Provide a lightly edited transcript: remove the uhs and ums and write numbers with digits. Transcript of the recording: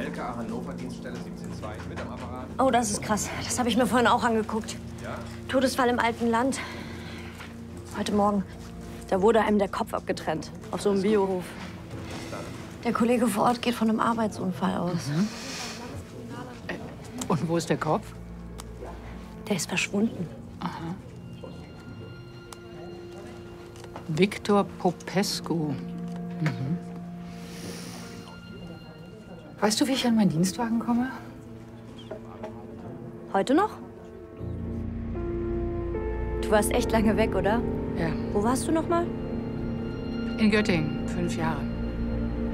LKA Hannover, Dienststelle 17.2, mit am Apparat. Oh, das ist krass. Das habe ich mir vorhin auch angeguckt. Ja? Todesfall im alten Land. Heute Morgen. Da wurde einem der Kopf abgetrennt. Auf so einem Biohof. Der Kollege vor Ort geht von einem Arbeitsunfall aus. Mhm. Und wo ist der Kopf? Der ist verschwunden. Aha. Victor Popescu. Mhm. Weißt du, wie ich an meinen Dienstwagen komme? Heute noch? Du warst echt lange weg, oder? Ja. Wo warst du noch mal? In Göttingen, 5 Jahre.